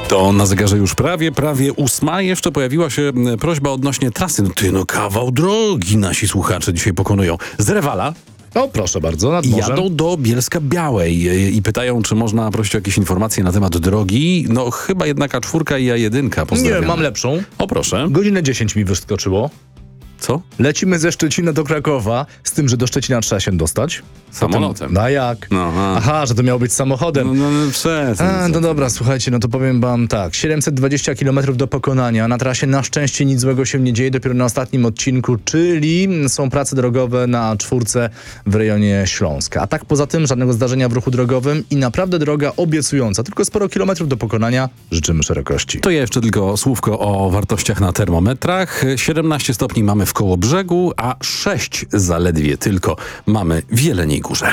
To na zegarze już prawie 8. Jeszcze pojawiła się prośba odnośnie trasy. Kawał drogi nasi słuchacze dzisiaj pokonują. Z Rewala O, proszę bardzo, nad morzem. jadą do Bielska Białej i pytają, czy można prosić o jakieś informacje na temat drogi. No chyba jednak A4 i A1. Pozdrawiam. Nie, mam lepszą. O proszę. Godzinę 10 mi wyskoczyło. Co? Lecimy ze Szczecina do Krakowa, z tym, że do Szczecina trzeba się dostać. Samolotem. No a jak? No, Aha, że to miało być samochodem. No dobra, słuchajcie, no to powiem wam tak. 720 km do pokonania. Na trasie na szczęście nic złego się nie dzieje, dopiero na ostatnim odcinku, czyli są prace drogowe na A4 w rejonie Śląska. A tak poza tym żadnego zdarzenia w ruchu drogowym i naprawdę droga obiecująca. Tylko sporo kilometrów do pokonania. Życzymy szerokości. To jeszcze tylko słówko o wartościach na termometrach. 17 stopni mamy w Kołobrzegu, a 6 zaledwie tylko mamy w Jeleniej Górze.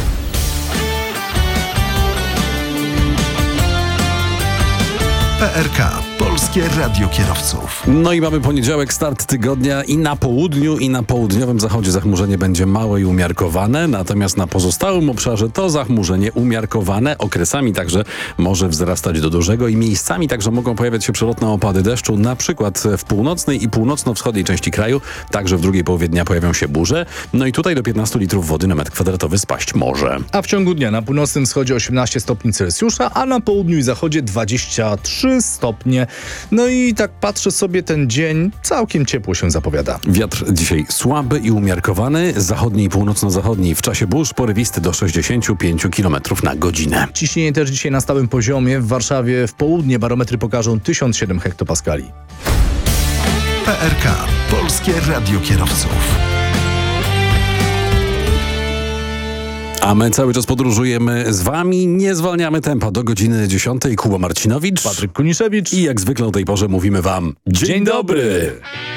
PRK. Polskie Radio Kierowców. No i mamy poniedziałek, start tygodnia i na południu i na południowym zachodzie zachmurzenie będzie małe i umiarkowane, natomiast na pozostałym obszarze to zachmurzenie umiarkowane, okresami także może wzrastać do dużego i miejscami także mogą pojawiać się przelotne opady deszczu, na przykład w północnej i północno-wschodniej części kraju, także w drugiej połowie dnia pojawią się burze, no i tutaj do 15 litrów wody na metr kwadratowy spaść może. A w ciągu dnia na północnym wschodzie 18 stopni Celsjusza, a na południu i zachodzie 23 stopnie. No i tak patrzę sobie, ten dzień całkiem ciepło się zapowiada. Wiatr dzisiaj słaby i umiarkowany, zachodni i północno-zachodni. W czasie burz porywisty do 65 km na godzinę. Ciśnienie też dzisiaj na stałym poziomie. W Warszawie w południe barometry pokażą 1007 hektopaskali. PRK. Polskie Radio Kierowców. A my cały czas podróżujemy z wami, nie zwalniamy tempa do godziny 10. Kuba Marcinowicz. Patryk Kuniszewicz. I jak zwykle o tej porze mówimy wam Dzień dobry!